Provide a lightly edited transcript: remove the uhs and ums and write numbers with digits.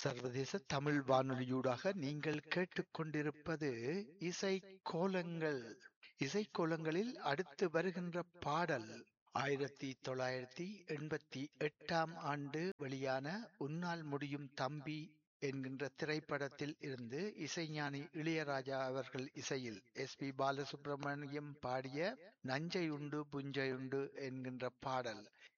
சர்வதேச தமிழ் வானொலியூடாக நீங்கள் கேட்டுக்கொண்டிருப்பது இசை கோலங்கள். இசை கோலங்களில் அடுத்து வருகின்ற பாடல் 1988 ஆண்டு வெளியான உன்னால் முடியும் தம்பி என்கின்ற திரைப்படத்தில் இருந்து இசைஞானி இளையராஜா அவர்கள் இசையில் எஸ்.பி. பாலசுப்ரமணியம் பாடிய நஞ்சை உண்டு புஞ்சை உண்டு என்கின்ற பாடல்.